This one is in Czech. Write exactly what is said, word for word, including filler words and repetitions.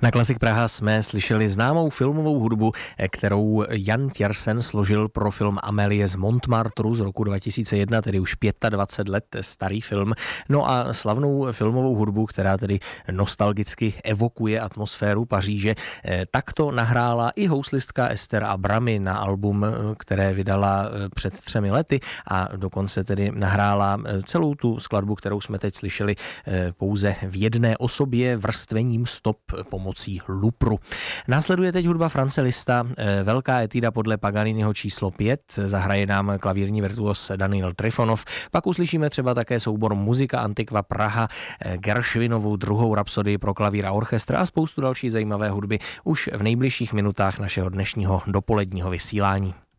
Na Klasik Praha jsme slyšeli známou filmovou hudbu, kterou Jan Tiersen složil pro film Amélie z Montmartru z roku dva tisíce jedna, tedy už dvacet pět let starý film. No a slavnou filmovou hudbu, která tedy nostalgicky evokuje atmosféru Paříže, takto nahrála i houslistka Ester Abramy na album, které vydala před třemi lety, a dokonce tedy nahrála celou tu skladbu, kterou jsme teď slyšeli, pouze v jedné osobě vrstvením stop pomocí lupru. Následuje teď hudba France Liszta, velká etída podle Paganiniho číslo pět, zahraje nám klavírní virtuos Daniel Trifonov, pak uslyšíme třeba také soubor Muzika Antiqua Praha, Gershwinovu druhou rapsodii pro klavír a orchestr a spoustu další zajímavé hudby už v nejbližších minutách našeho dnešního dopoledního vysílání.